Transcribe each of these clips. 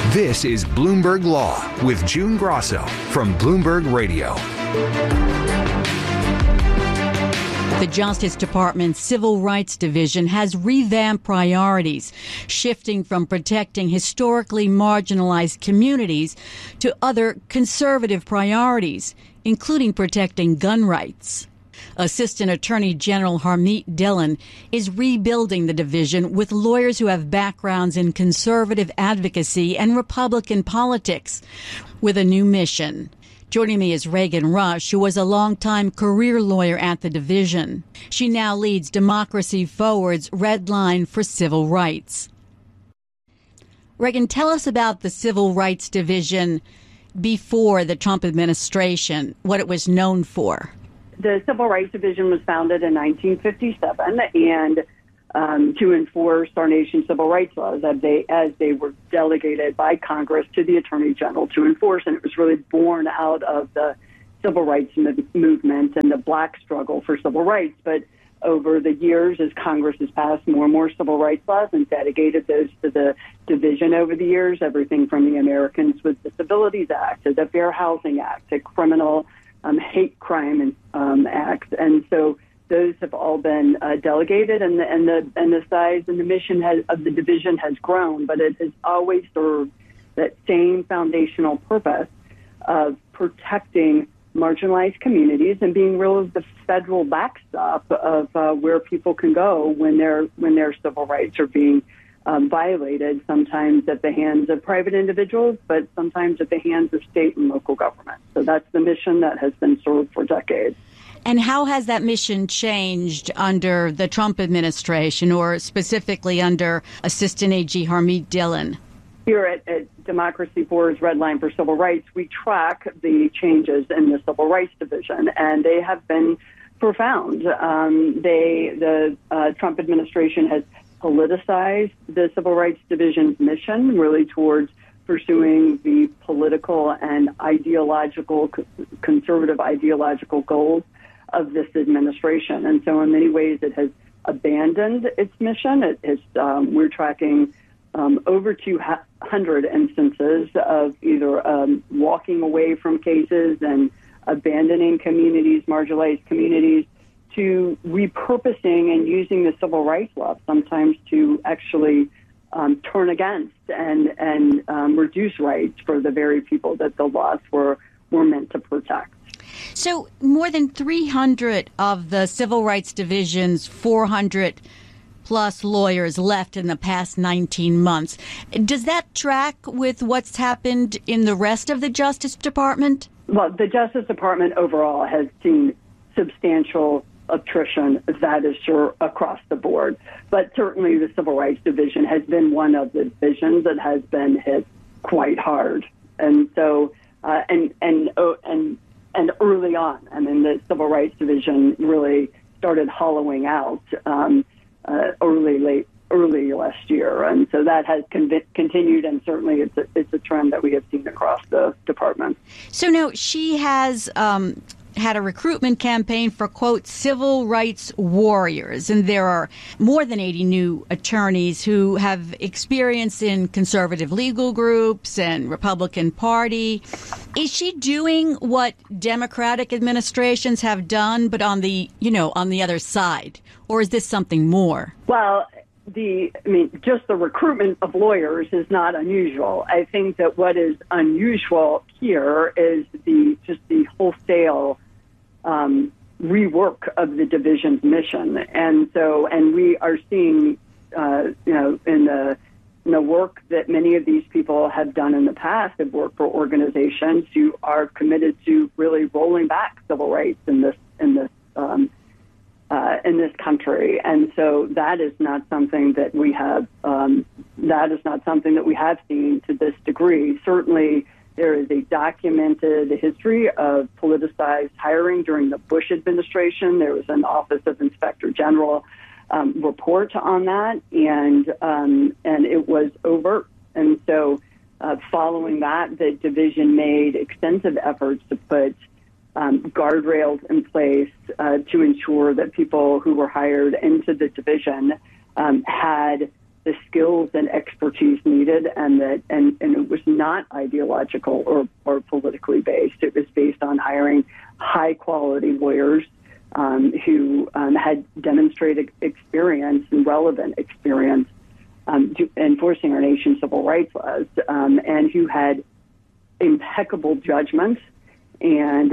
This is Bloomberg Law with June Grosso from Bloomberg Radio. The Justice Department's Civil Rights Division has revamped priorities, shifting from protecting historically marginalized communities to other conservative priorities, including protecting gun rights. Assistant Attorney General Harmeet Dillon is rebuilding the division with lawyers who have backgrounds in conservative advocacy and Republican politics with a new mission. Joining me is Reagan Rush, who was a longtime career lawyer at the division. She now leads Democracy Forward's Red Line for Civil Rights. Reagan, tell us about the Civil Rights Division before the Trump administration, what it was known for. The Civil Rights Division was founded in 1957 and to enforce our nation's civil rights laws as they were delegated by Congress to the Attorney General to enforce. And it was really born out of the civil rights movement and the black struggle for civil rights. But over the years, as Congress has passed more and more civil rights laws and delegated those to the division over the years, everything from the Americans with Disabilities Act to the Fair Housing Act to criminal hate crime acts. And so those have all been delegated, and the size and the mission of the division has grown, but it has always served that same foundational purpose of protecting marginalized communities and being really the federal backstop of where people can go when their civil rights are being violated, sometimes at the hands of private individuals, but sometimes at the hands of state and local government. So that's the mission that has been served for decades. And how has that mission changed under the Trump administration, or specifically under Assistant AG Harmeet Dillon? Here at Democracy Forward's Red Line for Civil Rights, we track the changes in the Civil Rights Division, and they have been profound. The Trump administration has politicized the Civil Rights Division's mission, really towards pursuing the political and conservative ideological goals of this administration. And so in many ways, it has abandoned its mission. We're tracking over 200 instances of either walking away from cases and abandoning communities, marginalized communities, to repurposing and using the civil rights law sometimes to actually turn against and reduce rights for the very people that the laws were meant to protect. So more than 300 of the Civil Rights Division's 400 plus lawyers left in the past 19 months. Does that track with what's happened in the rest of the Justice Department? Well, the Justice Department overall has seen substantial attrition, that is sure, across the board. But certainly the Civil Rights Division has been one of the divisions that has been hit quite hard. And so, and early on, I mean, the Civil Rights Division really started hollowing out early last year, and so that has continued, and certainly it's a trend that we have seen across the department. So now she has had a recruitment campaign for, quote, civil rights warriors, and there are more than 80 new attorneys who have experience in conservative legal groups and Republican Party. Is she doing what Democratic administrations have done, but on the other side, or is this something more? Well, just the recruitment of lawyers is not unusual. I think that what is unusual here is the wholesale rework of the division's mission, and we are seeing, in the work that many of these people have done in the past, have worked for organizations who are committed to really rolling back civil rights in this country, and so that is not something that we have. That is not something that we have seen to this degree. Certainly, there is a documented history of politicized hiring during the Bush administration. There was an Office of Inspector General report on that, and it was overt. And so, following that, the division made extensive efforts to put guardrails in place to ensure that people who were hired into the division had the skills and expertise needed delegated, and it was not ideological or politically based. It was based on hiring high-quality lawyers who had demonstrated experience and relevant experience enforcing our nation's civil rights laws, and who had impeccable judgment and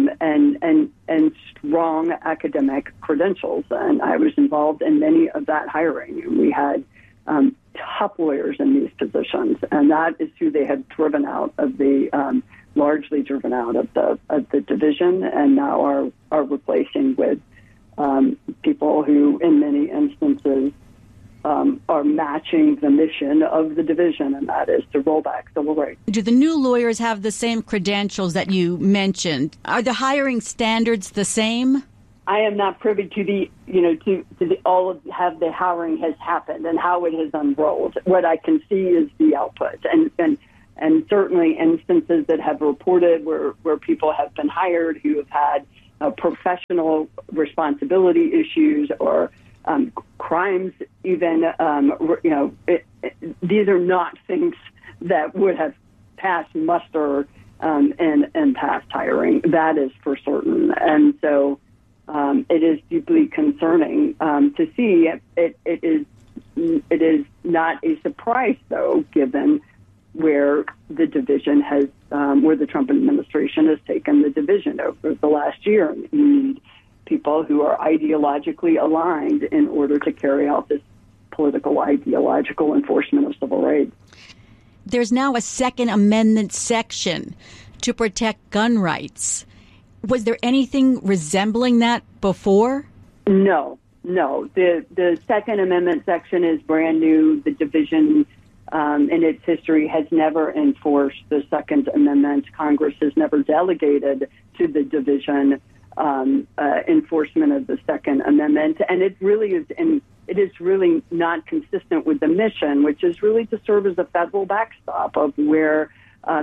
strong academic credentials. And I was involved in many of that hiring. We had top lawyers in these positions, and that is who they had driven out of the largely driven out of the division, and now are replacing with people who, in many instances, are matching the mission of the division, and that is to roll back civil rights. Do the new lawyers have the same credentials that you mentioned? Are the hiring standards the same? I am not privy to how the hiring has happened and how it has unrolled. What I can see is the output, and certainly instances that have reported where people have been hired who have had professional responsibility issues or crimes, even, these are not things that would have passed muster and passed hiring. That is for certain. And so it is deeply concerning to see. It is not a surprise, though, given where the division has, where the Trump administration has taken the division over the last year. You need people who are ideologically aligned in order to carry out this political, ideological enforcement of civil rights. There's now a Second Amendment section to protect gun rights. Was there anything resembling that before? No. The Second Amendment section is brand new. The division in its history has never enforced the Second Amendment. Congress has never delegated to the division enforcement of the Second Amendment, and it is really not consistent with the mission, which is really to serve as a federal backstop of where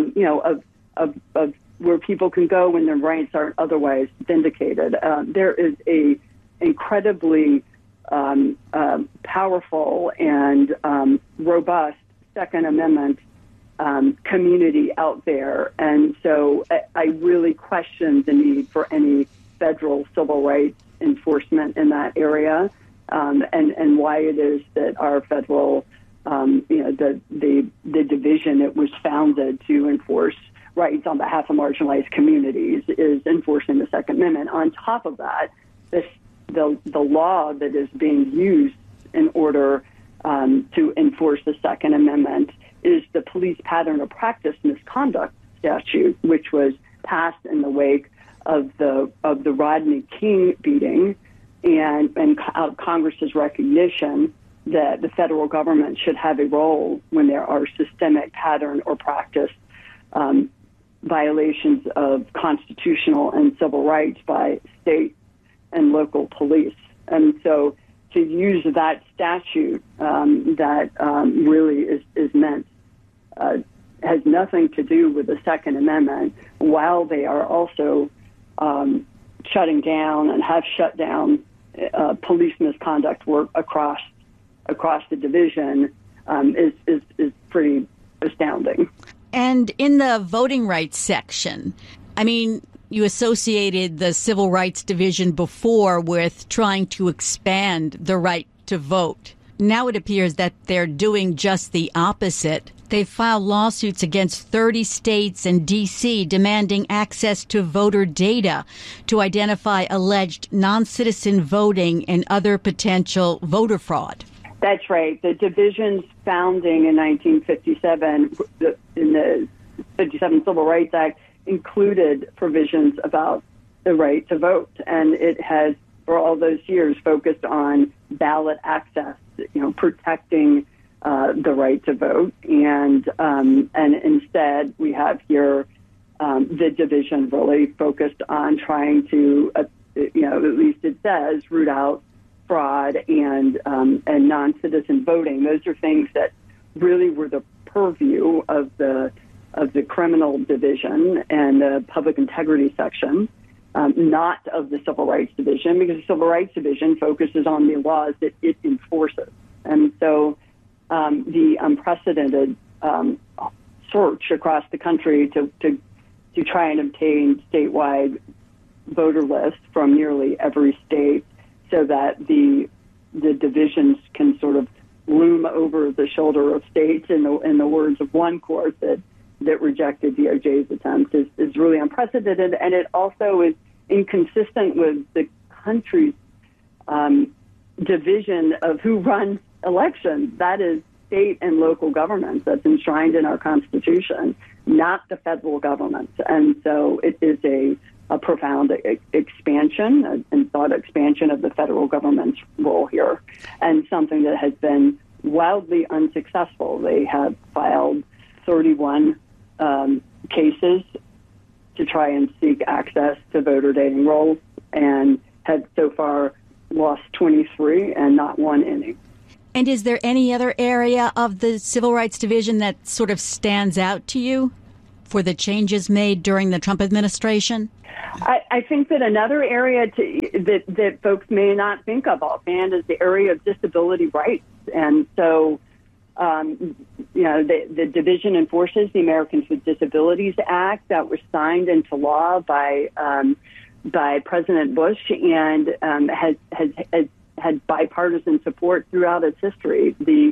of where people can go when their rights aren't otherwise vindicated. There is a incredibly powerful and robust Second Amendment community out there, and so I really question the need for any federal civil rights enforcement in that area, and why it is that our federal, the division that was founded to enforce rights on behalf of marginalized communities is enforcing the Second Amendment. On top of that, the law that is being used in order to enforce the Second Amendment is the police pattern of practice misconduct statute, which was passed in the wake of the Rodney King beating, and Congress's recognition that the federal government should have a role when there are systemic pattern or practice violations of constitutional and civil rights by state and local police. And so to use that statute that really is meant, has nothing to do with the Second Amendment, while they are also shutting down and have shut down police misconduct work across the division, is pretty astounding. And in the voting rights section, I mean, you associated the Civil Rights Division before with trying to expand the right to vote. Now it appears that they're doing just the opposite. They've filed lawsuits against 30 states and D.C. demanding access to voter data to identify alleged non-citizen voting and other potential voter fraud. That's right. The division's founding in 1957, in the 57 Civil Rights Act, included provisions about the right to vote. And it has, for all those years, focused on ballot access, protecting the right to vote. And instead, we have here the division really focused on trying to, at least it says, root out fraud and non-citizen voting. Those are things that really were the purview of the criminal division and the public integrity section, not of the civil rights division, because the civil rights division focuses on the laws that it enforces. And so the unprecedented search across the country to try and obtain statewide voter lists from nearly every state, so that the divisions can sort of loom over the shoulder of states, in the words of one court that rejected DOJ's attempt, is really unprecedented, and it also is inconsistent with the country's division of who runs elections. That is state and local governments. That's enshrined in our Constitution, not the federal government. And so it is a profound expansion, and thought expansion of the federal government's role here, and something that has been wildly unsuccessful. They have filed 31 cases to try and seek access to voter dating rolls, and have so far lost 23 and not one inning. And is there any other area of the Civil Rights Division that sort of stands out to you for the changes made during the Trump administration? I think that another area that folks may not think of offhand is the area of disability rights. And so, the division enforces the Americans with Disabilities Act that was signed into law by President Bush, and has had bipartisan support throughout its history.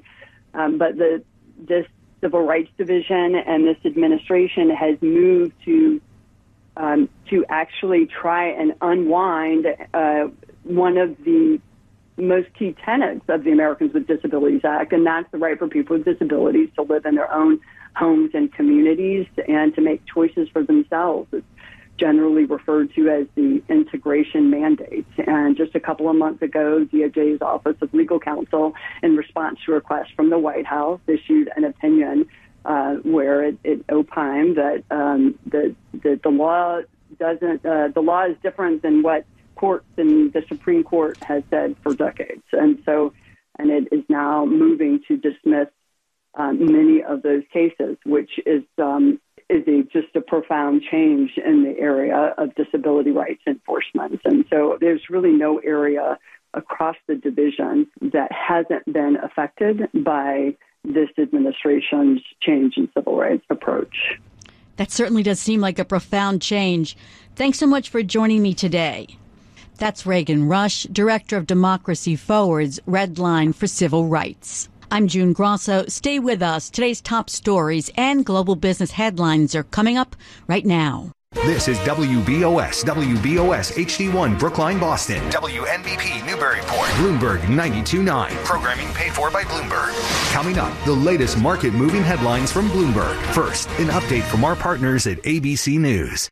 This Civil Rights Division and this administration has moved to actually try and unwind one of the most key tenets of the Americans with Disabilities Act, and that's the right for people with disabilities to live in their own homes and communities and to make choices for themselves. It's generally referred to as the integration mandate. And just a couple of months ago, DOJ's Office of Legal Counsel, in response to requests from the White House, issued an opinion where it opined that the law doesn't. The law is different than what courts and the Supreme Court has said for decades, and it is now moving to dismiss many of those cases, which is just a profound change in the area of disability rights enforcement. And so there's really no area across the division that hasn't been affected by this administration's change in civil rights approach. That certainly does seem like a profound change. Thanks so much for joining me today. That's Reagan Rush, Director of Democracy Forward's Red Line for Civil Rights. I'm June Grosso. Stay with us. Today's top stories and global business headlines are coming up right now. This is WBOS HD1 Brookline, Boston. WNBP Newburyport. Bloomberg 92.9. Programming paid for by Bloomberg. Coming up, the latest market-moving headlines from Bloomberg. First, an update from our partners at ABC News.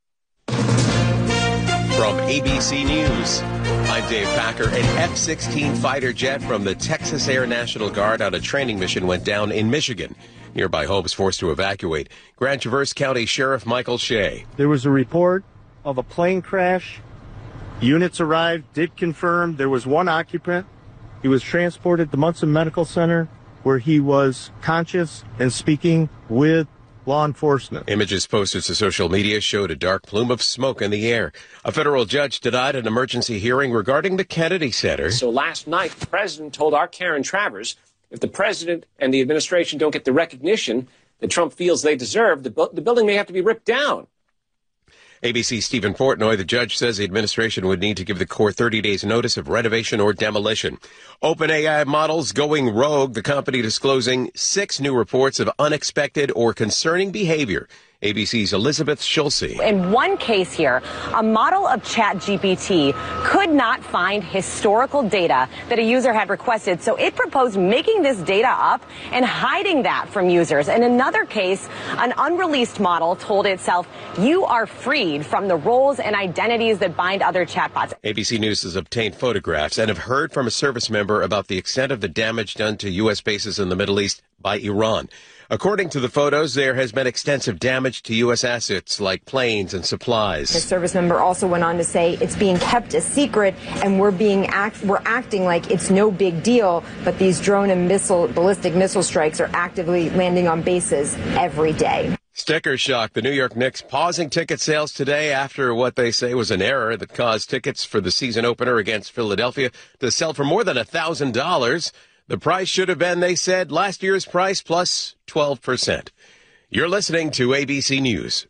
From ABC News, I'm Dave Packer. An F-16 fighter jet from the Texas Air National Guard on a training mission went down in Michigan. Nearby homes forced to evacuate. Grand Traverse County Sheriff Michael Shea. There was a report of a plane crash. Units arrived, did confirm there was one occupant. He was transported to Munson Medical Center, where he was conscious and speaking with law enforcement. Images posted to social media showed a dark plume of smoke in the air. A federal judge denied an emergency hearing regarding the Kennedy Center. So last night, the president told our Karen Travers, if the president and the administration don't get the recognition that Trump feels they deserve, the building may have to be ripped down. ABC's Stephen Portnoy, the judge says the administration would need to give the Corps 30 days notice of renovation or demolition. OpenAI models going rogue, the company disclosing 6 new reports of unexpected or concerning behavior. ABC's Elizabeth Schulze. In one case here, a model of ChatGPT could not find historical data that a user had requested, so it proposed making this data up and hiding that from users. In another case, an unreleased model told itself, you are freed from the roles and identities that bind other chatbots. ABC News has obtained photographs and have heard from a service member about the extent of the damage done to U.S. bases in the Middle East by Iran. According to the photos, there has been extensive damage to U.S. assets like planes and supplies. The service member also went on to say it's being kept a secret and we're acting like it's no big deal, but these drone and ballistic missile strikes are actively landing on bases every day. Sticker shock. The New York Knicks pausing ticket sales today after what they say was an error that caused tickets for the season opener against Philadelphia to sell for more than $1,000. The price should have been, they said, last year's price plus 12%. You're listening to ABC News.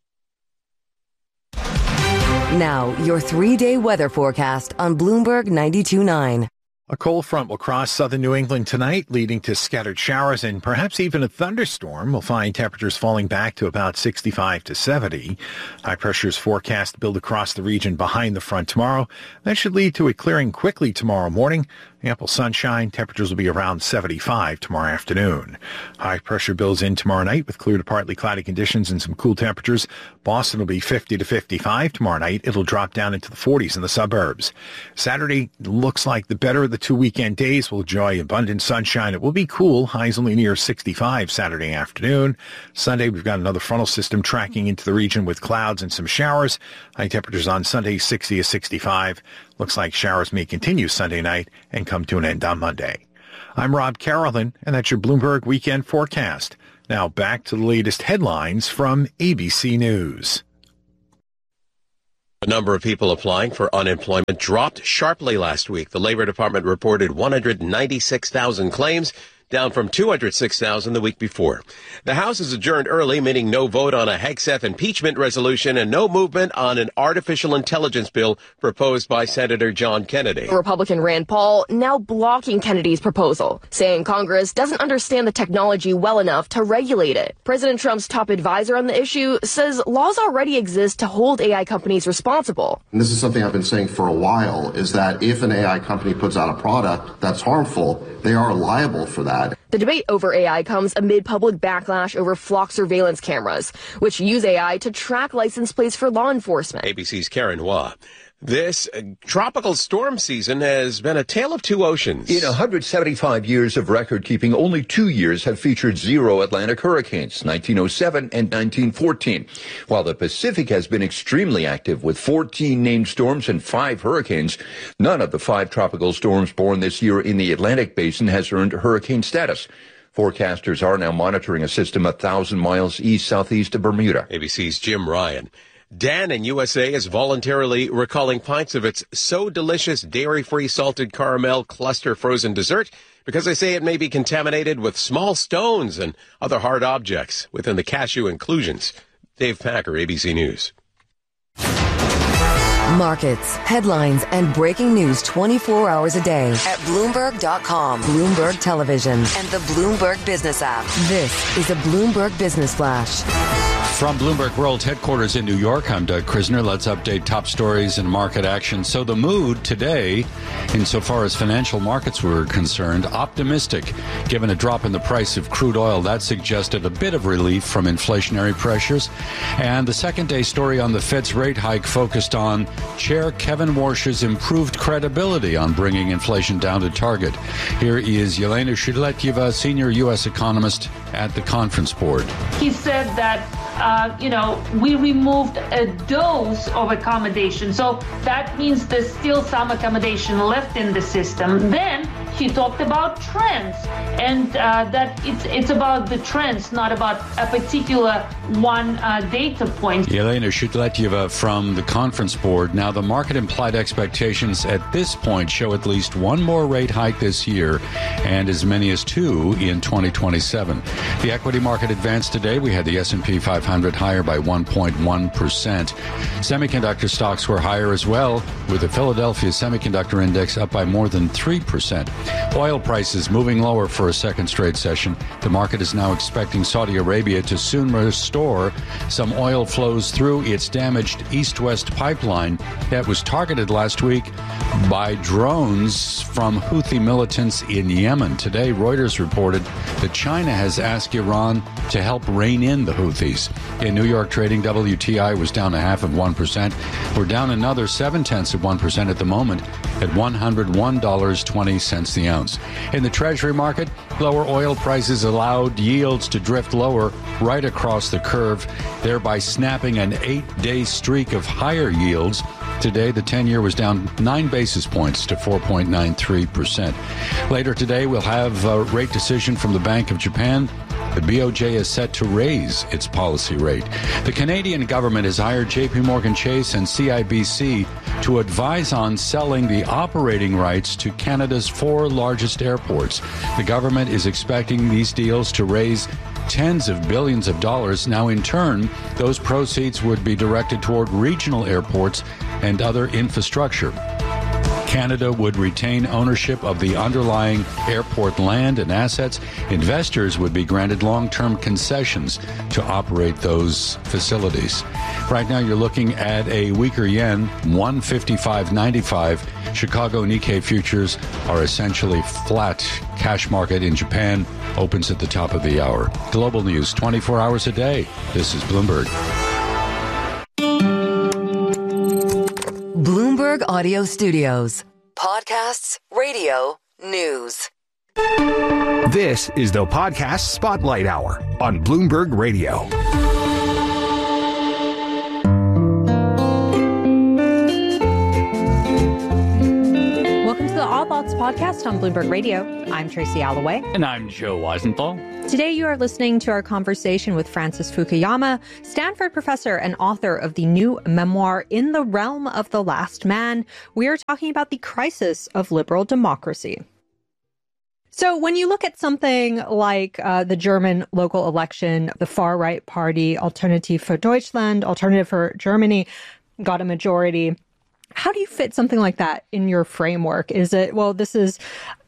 Now, your 3-day weather forecast on Bloomberg 92.9. A cold front will cross southern New England tonight, leading to scattered showers and perhaps even a thunderstorm. We'll find temperatures falling back to about 65 to 70. High pressure is forecast to build across the region behind the front tomorrow. That should lead to it clearing quickly tomorrow morning. Ample sunshine. Temperatures will be around 75 tomorrow afternoon. High pressure builds in tomorrow night with clear to partly cloudy conditions and some cool temperatures. Boston will be 50 to 55 tomorrow night. It'll drop down into the 40s in the suburbs. Saturday looks like the better of the 2 weekend days. We'll enjoy abundant sunshine. It will be cool. Highs only near 65 Saturday afternoon. Sunday, we've got another frontal system tracking into the region with clouds and some showers. High temperatures on Sunday, 60 to 65. Looks like showers may continue Sunday night and come to an end on Monday. I'm Rob Carolyn, and that's your Bloomberg Weekend Forecast. Now back to the latest headlines from ABC News. The number of people applying for unemployment dropped sharply last week. The Labor Department reported 196,000 claims, down from 206,000 the week before. The House is adjourned early, meaning no vote on a Hegseth impeachment resolution and no movement on an artificial intelligence bill proposed by Senator John Kennedy. Republican Rand Paul now blocking Kennedy's proposal, saying Congress doesn't understand the technology well enough to regulate it. President Trump's top advisor on the issue says laws already exist to hold AI companies responsible. And this is something I've been saying for a while, is that if an AI company puts out a product that's harmful, they are liable for that. The debate over AI comes amid public backlash over flock surveillance cameras, which use AI to track license plates for law enforcement. ABC's Karen Hua. This tropical storm season has been a tale of two oceans. In 175 years of record-keeping, only 2 years have featured zero Atlantic hurricanes, 1907 and 1914. While the Pacific has been extremely active with 14 named storms and 5 hurricanes, none of the 5 tropical storms born this year in the Atlantic basin has earned hurricane status. Forecasters are now monitoring a system 1,000 miles east-southeast of Bermuda. ABC's Jim Ryan. Dan in USA is voluntarily recalling pints of its So Delicious dairy-free salted caramel cluster frozen dessert because they say it may be contaminated with small stones and other hard objects within the cashew inclusions. Dave Packer, ABC News. Markets, headlines, and breaking news 24 hours a day at Bloomberg.com, Bloomberg Television, and the Bloomberg Business app. This is a Bloomberg Business Flash. From Bloomberg World Headquarters in New York, I'm Doug Krisner. Let's update top stories and market action. So the mood today, insofar as financial markets were concerned, optimistic. Given a drop in the price of crude oil, that suggested a bit of relief from inflationary pressures. And the second-day story on the Fed's rate hike focused on Chair Kevin Warsh's improved credibility on bringing inflation down to target. Here is Yelena Shudletyeva, senior U.S. economist at the Conference Board. He said that we removed a dose of accommodation. So that means there's still some accommodation left in the system. Then he talked about trends and that it's about the trends, not about a particular one data point. Yelena Shudletyeva from the Conference Board. Now, the market implied expectations at this point show at least one more rate hike this year and as many as 2 in 2027. The equity market advanced today. We had the S&P 500 higher by 1.1%. Semiconductor stocks were higher as well, with the Philadelphia Semiconductor Index up by more than 3%. Oil prices moving lower for a second straight session. The market is now expecting Saudi Arabia to soon restore some oil flows through its damaged east-west pipeline that was targeted last week by drones from Houthi militants in Yemen. Today, Reuters reported that China has asked Iran to help rein in the Houthis. In New York trading, WTI was down 0.5%. We're down another 0.7% at the moment at $101.20 the ounce. In the Treasury market, lower oil prices allowed yields to drift lower right across the curve, thereby snapping an 8-day streak of higher yields. Today, the 10-year was down 9 basis points to 4.93%. Later today, we'll have a rate decision from the Bank of Japan. The BOJ is set to raise its policy rate. The Canadian government has hired JP Morgan Chase and CIBC to advise on selling the operating rights to Canada's 4 largest airports. The government is expecting these deals to raise tens of billions of dollars. Now, in turn, those proceeds would be directed toward regional airports and other infrastructure. Canada would retain ownership of the underlying airport land and assets. Investors would be granted long-term concessions to operate those facilities. Right now, you're looking at a weaker yen, 155.95. Chicago Nikkei futures are essentially flat. Cash market in Japan opens at the top of the hour. Global news 24 hours a day. This is Bloomberg. Bloomberg Audio Studios. Podcasts, radio, news. This is the Podcast Spotlight Hour on Bloomberg Radio. Welcome to the All Thoughts Podcast on Bloomberg Radio. I'm Tracy Alloway. And I'm Joe Weisenthal. Today you are listening to our conversation with Francis Fukuyama, Stanford professor and author of the new memoir, In the Realm of the Last Man. We are talking about the crisis of liberal democracy. So when you look at something like the German local election, the far-right party Alternative für Deutschland, Alternative for Germany, got a majority. How do you fit something like that in your framework? Is it, well, this is